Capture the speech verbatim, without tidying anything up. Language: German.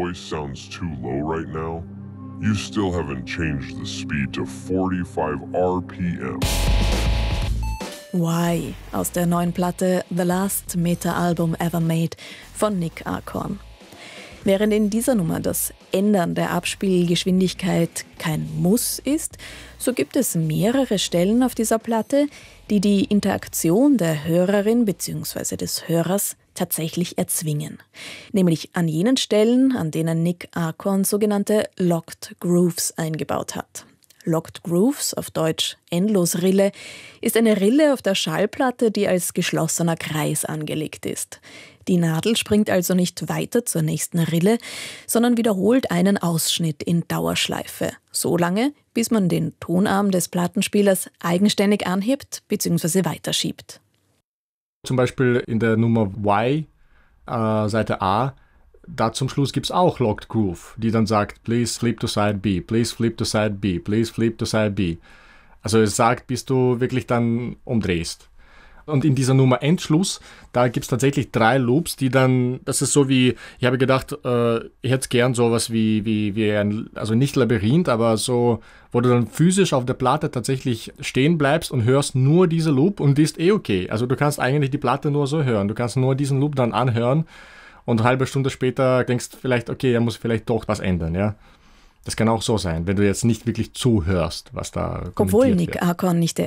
voice sounds too low right now, you still haven't changed the speed to forty-five R P M. Why aus der neuen Platte The Last Meta-Album Ever Made von Nick Arcorn. Während in dieser Nummer das Ändern der Abspielgeschwindigkeit kein Muss ist, so gibt es mehrere Stellen auf dieser Platte, die die Interaktion der Hörerin bzw. des Hörers tatsächlich erzwingen. Nämlich an jenen Stellen, an denen Nick Arcorn sogenannte Locked Grooves eingebaut hat. Locked Grooves, auf Deutsch Endlosrille, ist eine Rille auf der Schallplatte, die als geschlossener Kreis angelegt ist. Die Nadel springt also nicht weiter zur nächsten Rille, sondern wiederholt einen Ausschnitt in Dauerschleife. So lange, bis man den Tonarm des Plattenspielers eigenständig anhebt bzw. weiterschiebt. Zum Beispiel in der Nummer Y, äh, Seite A, da zum Schluss gibt es auch Locked Groove, die dann sagt, please flip to side B, please flip to side B, please flip to side B. Also es sagt, bis du wirklich dann umdrehst. Und in dieser Nummer Endschluss, da gibt es tatsächlich drei Loops, die dann, das ist so wie, ich habe gedacht, äh, ich hätte gern sowas wie, wie, wie ein, also nicht Labyrinth, aber so, wo du dann physisch auf der Platte tatsächlich stehen bleibst und hörst nur diese Loop und die ist eh okay. Also du kannst eigentlich die Platte nur so hören, du kannst nur diesen Loop dann anhören und eine halbe Stunde später denkst du vielleicht, okay, er muss vielleicht doch was ändern, ja. Das kann auch so sein, wenn du jetzt nicht wirklich zuhörst, was da kommentiert wird. Obwohl Nick Arcorn nicht der